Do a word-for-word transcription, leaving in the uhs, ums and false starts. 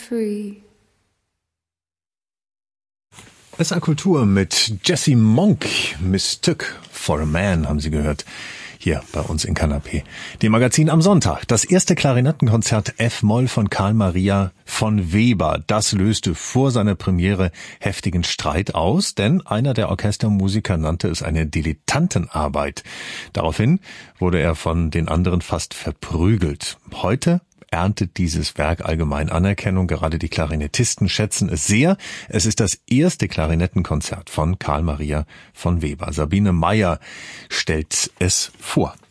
free. S R Kultur mit Jesse Monk, Mistook for a Man, haben Sie gehört, hier bei uns in Kanapé. Dem Magazin am Sonntag. Das erste Klarinettenkonzert F-Moll von Carl Maria von Weber. Das löste vor seiner Premiere heftigen Streit aus, denn einer der Orchestermusiker nannte es eine Dilettantenarbeit. Daraufhin wurde er von den anderen fast verprügelt. Heute erntet dieses Werk allgemein Anerkennung. Gerade die Klarinettisten schätzen es sehr. Es ist das erste Klarinettenkonzert von Carl Maria von Weber. Sabine Meyer stellt es vor.